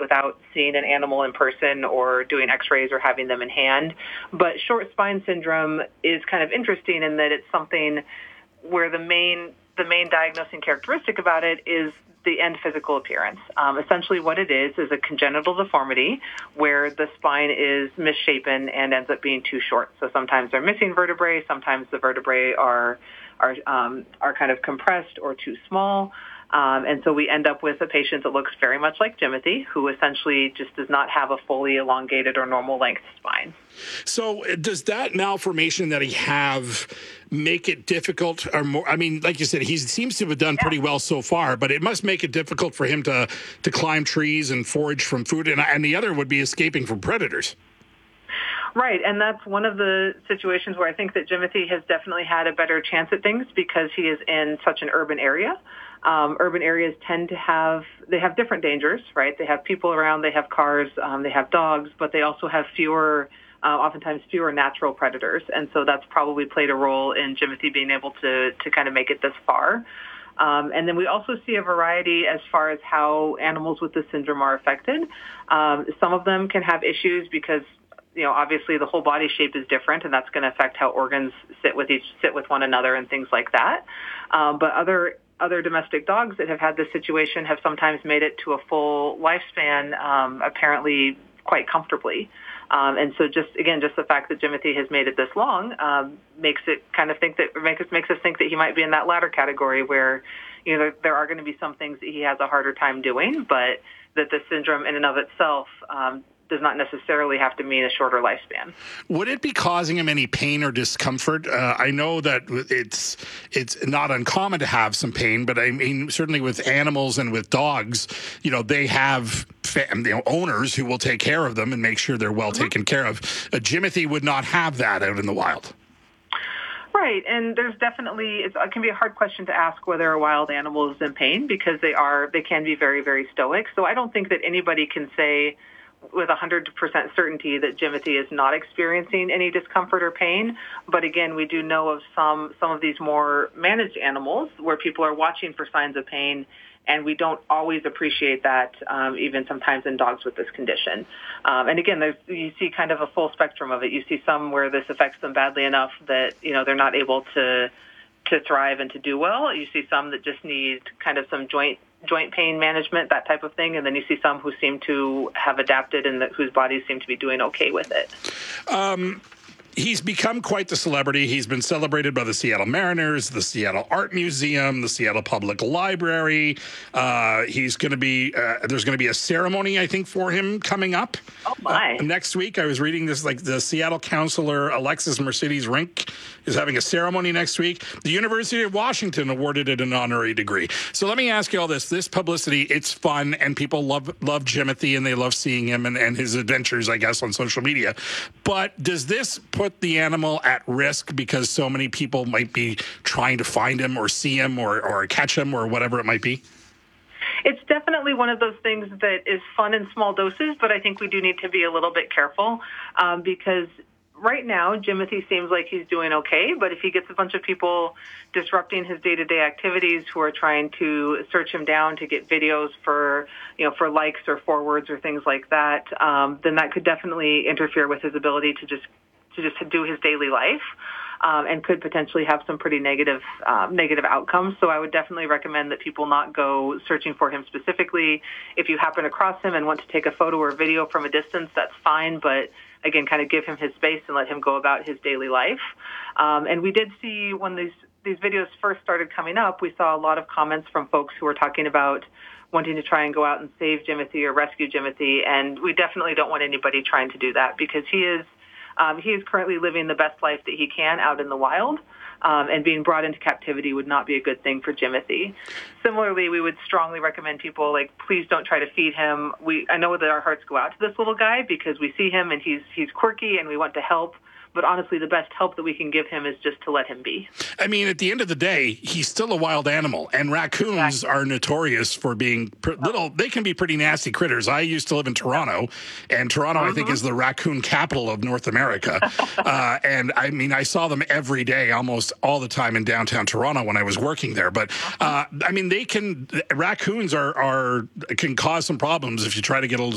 without seeing an animal in person or doing x-rays or having them in hand. But short spine syndrome is kind of interesting in that it's something where the main diagnosing characteristic about it is the end physical appearance. Essentially what it is a congenital deformity where the spine is misshapen and ends up being too short. So sometimes they're missing vertebrae, sometimes the vertebrae are kind of compressed or too small. And so we end up with a patient that looks very much like Jimothy, who essentially just does not have a fully elongated or normal length spine. So does that malformation that he have make it difficult or more? I mean, like you said, he seems to have done pretty well so far, but it must make it difficult for him to climb trees and forage from food. And the other would be escaping from predators. Right, and that's one of the situations where I think that Jimothy has definitely had a better chance at things because he is in such an urban area. Urban areas tend to have different dangers, right? They have people around, they have cars, they have dogs, but they also have oftentimes fewer natural predators. And so that's probably played a role in Jimothy being able to kind of make it this far. And then we also see a variety as far as how animals with this syndrome are affected. Some of them can have issues because obviously the whole body shape is different, and that's going to affect how organs sit with one another and things like that. But other domestic dogs that have had this situation have sometimes made it to a full lifespan, apparently quite comfortably. And so just the fact that Jimothy has made it this long makes us think that he might be in that latter category where there are going to be some things that he has a harder time doing, but that the syndrome in and of itself does not necessarily have to mean a shorter lifespan. Would it be causing him any pain or discomfort? I know that it's not uncommon to have some pain, but I mean, certainly with animals and with dogs, they have owners who will take care of them and make sure they're well taken care of. Jimothy would not have that out in the wild. Right, and there's definitely, it can be a hard question to ask whether a wild animal is in pain because they can be very, very stoic. So I don't think that anybody can say with 100% certainty that Jimothy is not experiencing any discomfort or pain. But again, we do know of some of these more managed animals where people are watching for signs of pain, and we don't always appreciate that, even sometimes in dogs with this condition. And again, you see kind of a full spectrum of it. You see some where this affects them badly enough that they're not able to thrive and to do well. You see some that just need kind of some joint pain management, that type of thing. And then you see some who seem to have adapted and whose bodies seem to be doing okay with it. He's become quite the celebrity. He's been celebrated by the Seattle Mariners, the Seattle Art Museum, the Seattle Public Library. He's going to be there's going to be a ceremony, I think, for him coming up. Oh my! Next week, I was reading this. Like the Seattle councilor Alexis Mercedes Rink is having a ceremony next week. The University of Washington awarded it an honorary degree. So let me ask you all this: this publicity, it's fun, and people love Jimothy, and they love seeing him and his adventures, I guess, on social media. But does this put the animal at risk because so many people might be trying to find him or see him or catch him or whatever it might be? It's definitely one of those things that is fun in small doses, but I think we do need to be a little bit careful because right now Jimothy seems like he's doing okay, but if he gets a bunch of people disrupting his day-to-day activities who are trying to search him down to get videos for likes or forwards or things like that, then that could definitely interfere with his ability to just do his daily life, and could potentially have some pretty negative outcomes. So I would definitely recommend that people not go searching for him specifically. If you happen across him and want to take a photo or video from a distance, that's fine. But again, kind of give him his space and let him go about his daily life. And we did see when these videos first started coming up, we saw a lot of comments from folks who were talking about wanting to try and go out and save Jimothy or rescue Jimothy. And we definitely don't want anybody trying to do that because he is currently living the best life that he can out in the wild, and being brought into captivity would not be a good thing for Jimothy. Similarly, we would strongly recommend people, please don't try to feed him. I know that our hearts go out to this little guy because we see him and he's quirky and we want to help. But honestly, the best help that we can give him is just to let him be. I mean, at the end of the day, he's still a wild animal, and raccoons are notorious for being little. They can be pretty nasty critters. I used to live in Toronto, and Toronto, I think, is the raccoon capital of North America. And I mean, I saw them every day, almost all the time in downtown Toronto when I was working there. But I mean, raccoons can cause some problems if you try to get a little